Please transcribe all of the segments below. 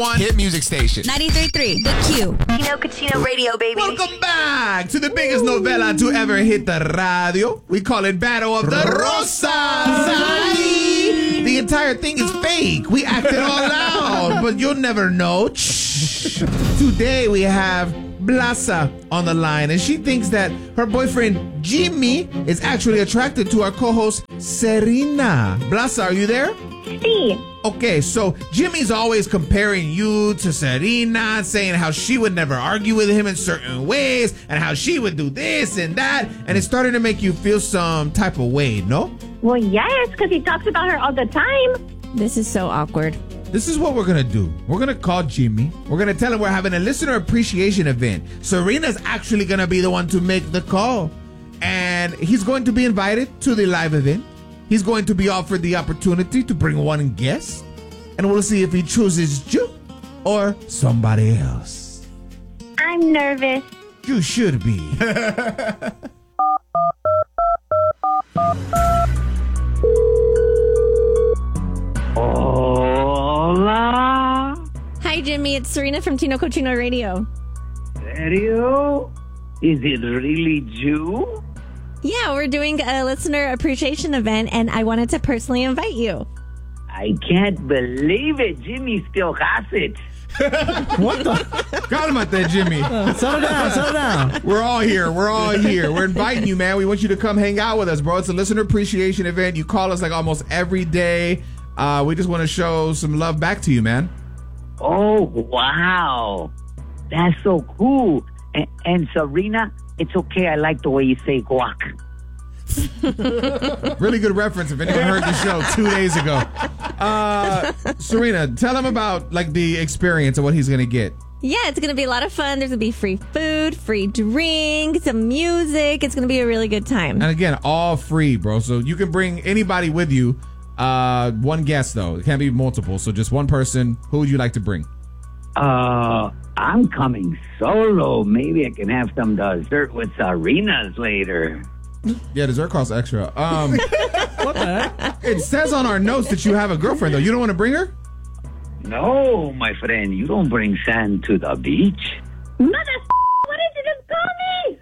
One hit music station. 93.3, The Q. Tino Cucino Radio, baby. Welcome back to the biggest novela to ever hit the radio. We call it Battle of the Rosas. The entire thing is fake. We acted all out, but you'll never know. Today we have Blasa on the line, and she thinks that her boyfriend Jimmy is actually attracted to our co-host Serena. Blasa, are you there? Sí. Okay, so Jimmy's always comparing you to Serena, saying how she would never argue with him in certain ways, and how she would do this and that, and it's starting to make you feel some type of way, no? Well, yes, because he talks about her all the time. This is so awkward. This is what we're going to do. We're going to call Jimmy. We're going to tell him we're having a listener appreciation event. Serena's actually going to be the one to make the call, and he's going to be invited to the live event. He's going to be offered the opportunity to bring one guest, and we'll see if he chooses you or somebody else. I'm nervous. You should be. Hola. Hi, Jimmy. It's Serena from Tino Cochino Radio. Serio? Is it really you? Yeah, we're doing a listener appreciation event, and I wanted to personally invite you. I can't believe it. Jimmy still has it. What the? Cálmate, Jimmy. Settle down. We're all here. We're inviting you, man. We want you to come hang out with us, bro. It's a listener appreciation event. You call us like almost every day. We just want to show some love back to you, man. Oh, wow. That's so cool. And Serena, it's okay. I like the way you say guac. Really good reference if anyone heard the show 2 days ago. Serena, tell him about like the experience and what he's going to get. Yeah, it's going to be a lot of fun. There's going to be free food, free drink, some music. It's going to be a really good time. And again, all free, bro. So you can bring anybody with you. One guest, though. It can't be multiple. So just one person. Who would you like to bring? I'm coming solo. Maybe I can have some dessert with Serena's later. Yeah, dessert costs extra. What the heck? It says on our notes that you have a girlfriend, though. You don't want to bring her? No, my friend. You don't bring sand to the beach. Mother, what did you just call me?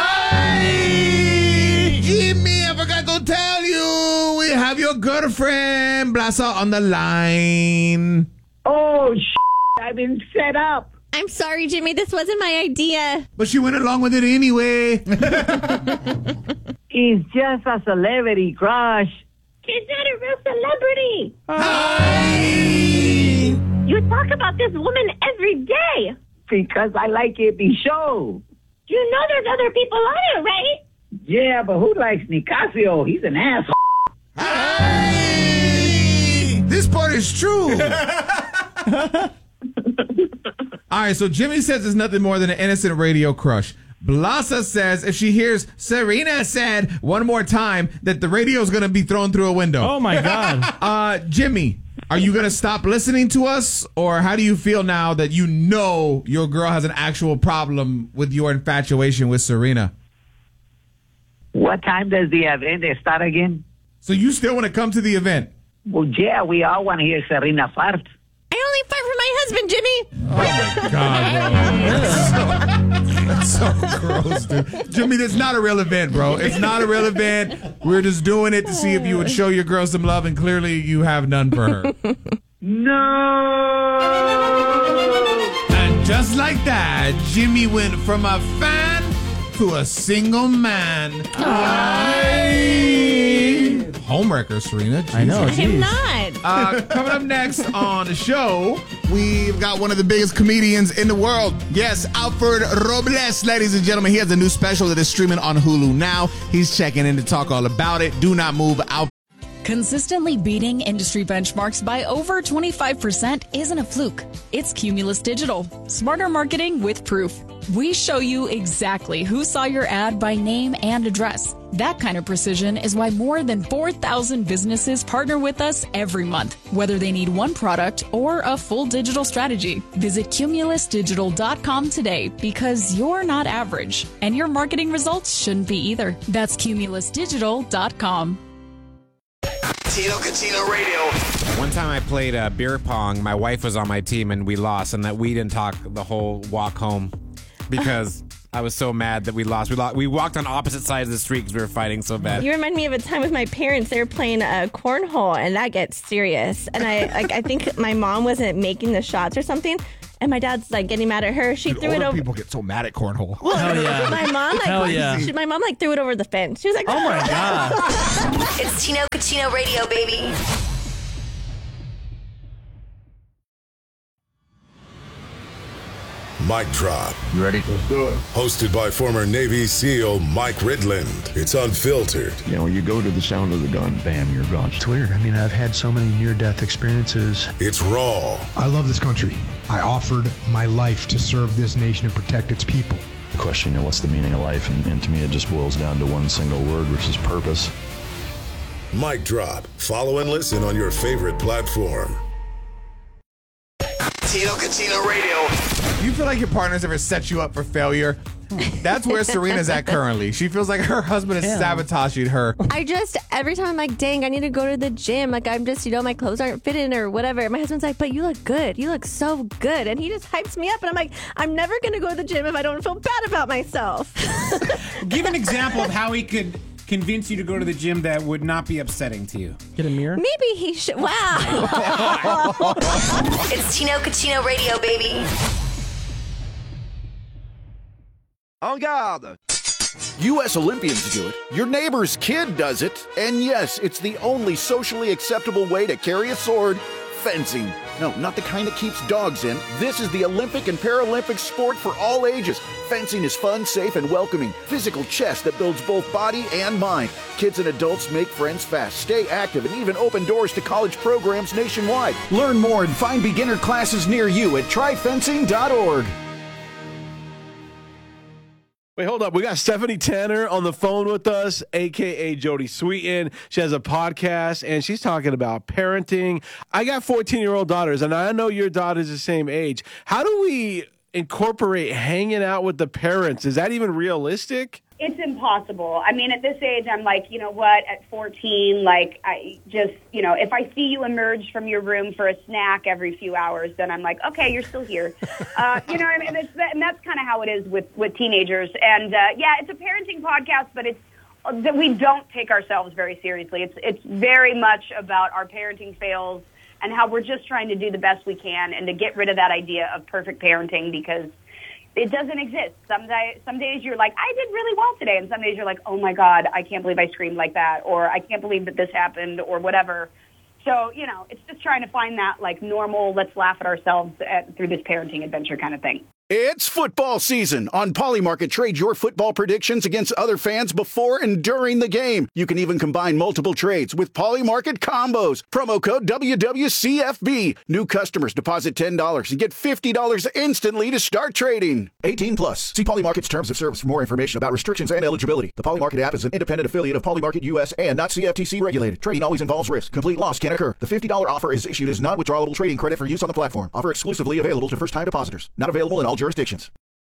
Hi! Jimmy, I forgot to tell you. We have your girlfriend, Blasa, on the line. Oh, I've been set up. I'm sorry, Jimmy. This wasn't my idea. But she went along with it anyway. He's just a celebrity crush. She's not a real celebrity. Hi! You talk about this woman every day. Because I like it the show. You know there's other people on it, right? Yeah, but who likes Nicasio? He's an asshole. Hey! This part is true. All right, so Jimmy says it's nothing more than an innocent radio crush. Blasa says if she hears Serena said one more time that the radio is going to be thrown through a window. Oh, my God. Jimmy, are you going to stop listening to us? Or how do you feel now that you know your girl has an actual problem with your infatuation with Serena? What time does the event start again? So you still want to come to the event? Well, yeah, we all want to hear Serena fart. I only fight for my husband, Jimmy. Oh, my God, bro. That's so gross, dude. Jimmy, that's not a real event, bro. It's not a real event. We're just doing it to see if you would show your girl some love, and clearly you have none for her. No! And just like that, Jimmy went from a fan to a single man. Homewrecker, Serena. Jesus. I know. I'm Geez. not. Coming up next on the show, we've got one of the biggest comedians in the world. Yes, Alfred Robles, ladies and gentlemen. He has a new special that is streaming on Hulu now. He's checking in to talk all about it. Do not move, Alfred. Consistently beating industry benchmarks by over 25% isn't a fluke. It's Cumulus Digital. Smarter marketing with proof. We show you exactly who saw your ad by name and address. That kind of precision is why more than 4,000 businesses partner with us every month, whether they need one product or a full digital strategy. Visit cumulusdigital.com today because you're not average, and your marketing results shouldn't be either. That's cumulusdigital.com. Tino Cucino Radio. One time I played beer pong. My wife was on my team and we lost, and that we didn't talk the whole walk home because I was so mad that we lost. We walked on opposite sides of the street because we were fighting so bad. You remind me of a time with my parents. They were playing cornhole, and that gets serious. And I think my mom wasn't making the shots or something. And my dad's like getting mad at her. She threw it over. People get so mad at cornhole. Well, Hell yeah. My mom my mom threw it over the fence. She was like, Oh my God. It's Tino Cucino Radio, baby. Mic Drop. You ready? Let's do it. Hosted by former Navy SEAL Mike Ridland. It's unfiltered. You know, you go to the sound of the gun, bam, you're gone. It's weird. I mean, I've had so many near-death experiences. It's raw. I love this country. I offered my life to serve this nation and protect its people. The question, you know, what's the meaning of life? And to me, it just boils down to one single word, which is purpose. Mic Drop. Follow and listen on your favorite platform. Tino Cucino Radio. You feel like your partner's ever set you up for failure? That's where Serena's at currently. She feels like her husband is sabotaging her. Every time I'm like, dang, I need to go to the gym. Like, I'm just, my clothes aren't fitting or whatever. My husband's like, but you look good. You look so good. And he just hypes me up. And I'm like, I'm never going to go to the gym if I don't feel bad about myself. Give an example of how he could convince you to go to the gym that would not be upsetting to you. Get a mirror? Maybe he should. Wow. It's Tino Cucino Radio, baby. En garde! U.S. Olympians do it. Your neighbor's kid does it. And yes, it's the only socially acceptable way to carry a sword. Fencing. No, not the kind that keeps dogs in. This is the Olympic and Paralympic sport for all ages. Fencing is fun, safe, and welcoming. Physical chess that builds both body and mind. Kids and adults make friends fast, stay active, and even open doors to college programs nationwide. Learn more and find beginner classes near you at tryfencing.org. Wait, hold up. We got Stephanie Tanner on the phone with us, a.k.a. Jodie Sweetin. She has a podcast, and she's talking about parenting. I got 14-year-old daughters, and I know your daughter's the same age. How do we incorporate hanging out with the parents? Is that even realistic? It's impossible. I mean, at this age, I'm like, you know what, at 14, like, I just, if I see you emerge from your room for a snack every few hours, then I'm like, okay, you're still here. You know what I mean? And that's kind of how it is with teenagers. And, yeah, it's a parenting podcast, but it's that we don't take ourselves very seriously. It's very much about our parenting fails and how we're just trying to do the best we can and to get rid of that idea of perfect parenting because it doesn't exist. Some days you're like, I did really well today. And some days you're like, oh, my God, I can't believe I screamed like that. Or I can't believe that this happened or whatever. So, it's just trying to find that, like, normal, let's laugh at ourselves through this parenting adventure kind of thing. It's football season. On Polymarket, trade your football predictions against other fans before and during the game. You can even combine multiple trades with Polymarket combos. Promo code WWCFB. New customers deposit $10 and get $50 instantly to start trading. 18 plus. See Polymarket's terms of service for more information about restrictions and eligibility. The Polymarket app is an independent affiliate of Polymarket US and not CFTC regulated. Trading always involves risk. Complete loss can occur. The $50 offer is issued as non-withdrawable trading credit for use on the platform. Offer exclusively available to first-time depositors. Not available in all jurisdictions.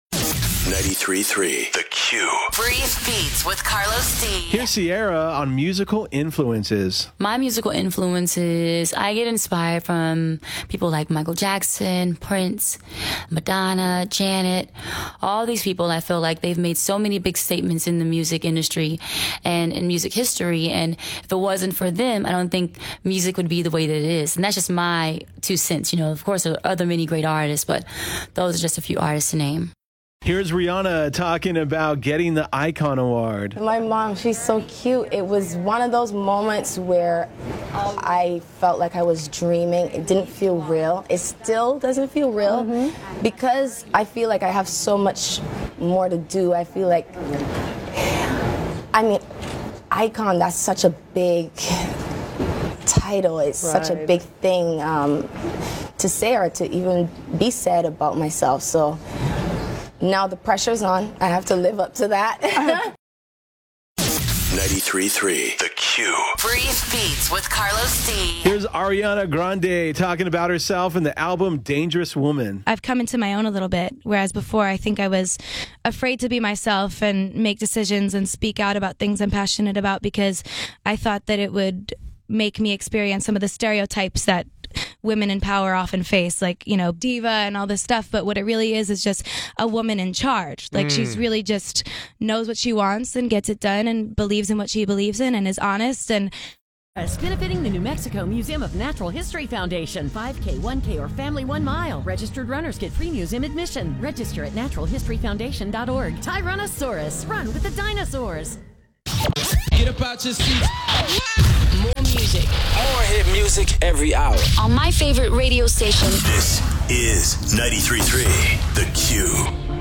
93.3 The Q. Brief Beats with Carlos D. Here's Sierra on musical influences. My musical influences, I get inspired from people like Michael Jackson, Prince, Madonna, Janet. All these people, I feel like they've made so many big statements in the music industry and in music history. And if it wasn't for them, I don't think music would be the way that it is. And that's just my 2 cents. Of course, there are other many great artists, but those are just a few artists to name. Here's Rihanna talking about getting the Icon Award. My mom, she's so cute. It was one of those moments where I felt like I was dreaming. It didn't feel real. It still doesn't feel real because I feel like I have so much more to do. I feel like, Icon, that's such a big title. It's such a big thing to say or to even be said about myself. So now the pressure's on. I have to live up to that. 93.3 The Q. Brief Beats with Carlos D. Here's Ariana Grande talking about herself in the album Dangerous Woman. I've come into my own a little bit, whereas before I think I was afraid to be myself and make decisions and speak out about things I'm passionate about because I thought that it would make me experience some of the stereotypes that women in power often face, like, you know, diva and all this stuff. But what it really is just a woman in charge. Like, she's really just knows what she wants and gets it done and believes in what she believes in and is honest. And benefiting the New Mexico Museum of Natural History Foundation. 5K, 1K, or Family 1 Mile. Registered runners get free museum admission. Register at naturalhistoryfoundation.org. Tyrannosaurus, run with the dinosaurs. Get up out your seats. More music. More hit music every hour. On my favorite radio station. This is 93.3 The Q.